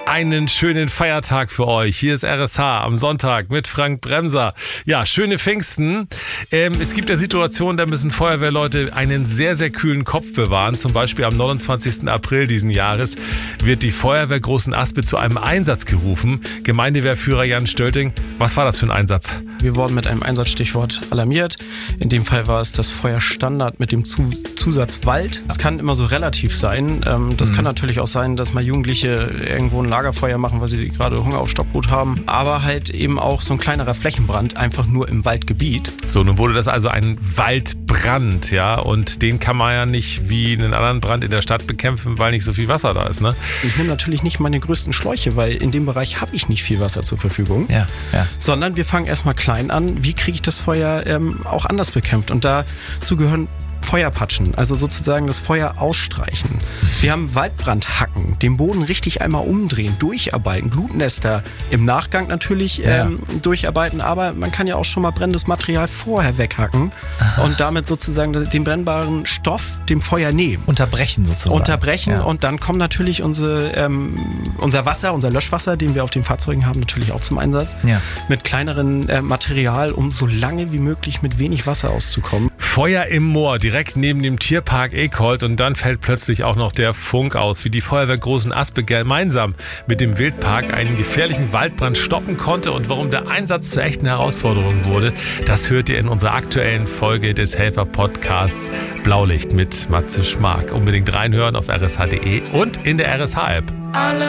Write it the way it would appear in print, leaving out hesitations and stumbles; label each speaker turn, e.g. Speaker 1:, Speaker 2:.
Speaker 1: Einen schönen Feiertag für euch. Hier ist RSH am Sonntag mit Frank Bremser. Ja, schöne Pfingsten. Es gibt ja Situationen, da müssen Feuerwehrleute einen sehr, sehr kühlen Kopf bewahren. Zum Beispiel am 29. April diesen Jahres wird die Feuerwehr Großen Aspe zu einem Einsatz gerufen. Gemeindewehrführer Jan Stölting, was war das für ein Einsatz?
Speaker 2: Wir wurden mit einem Einsatzstichwort alarmiert. In dem Fall war es das Feuerstandard mit dem Zusatz Wald. Das kann immer so relativ sein. Das kann natürlich auch sein, dass mal Jugendliche irgendwo ein Lagerfeuer machen, weil sie gerade Hunger auf Stockbrot haben. Aber halt eben auch so ein kleinerer Flächenbrand, einfach nur im Waldgebiet.
Speaker 1: So, nun wurde das also ein Waldbrand, ja, und den kann man ja nicht wie einen anderen Brand in der Stadt bekämpfen, weil nicht so viel Wasser da ist, ne?
Speaker 2: Ich nehme natürlich nicht meine größten Schläuche, weil in dem Bereich habe ich nicht viel Wasser zur Verfügung.
Speaker 3: Ja.
Speaker 2: Sondern wir fangen erstmal klein an. Wie kriege ich das Feuer auch anders bekämpft? Und dazu gehören Feuerpatschen, also sozusagen das Feuer ausstreichen. Wir haben Waldbrandhacken, den Boden richtig einmal umdrehen, durcharbeiten, Glutnester im Nachgang natürlich durcharbeiten, aber man kann ja auch schon mal brennendes Material vorher weghacken und damit sozusagen den brennbaren Stoff dem Feuer nehmen.
Speaker 3: Unterbrechen sozusagen.
Speaker 2: Und dann kommt natürlich unser Wasser, unser Löschwasser, den wir auf den Fahrzeugen haben, natürlich auch zum Einsatz.
Speaker 3: Ja.
Speaker 2: Mit kleineren Material, um so lange wie möglich mit wenig Wasser auszukommen.
Speaker 1: Feuer im Moor, direkt neben dem Tierpark Eekholt, und dann fällt plötzlich auch noch der Funk aus, wie die Feuerwehr Großen Aspe gemeinsam mit dem Wildpark einen gefährlichen Waldbrand stoppen konnte und warum der Einsatz zur echten Herausforderung wurde. Das hört ihr in unserer aktuellen Folge des Helfer-Podcasts Blaulicht mit Matze Schmark. Unbedingt reinhören auf rsh.de und in der RSH-App.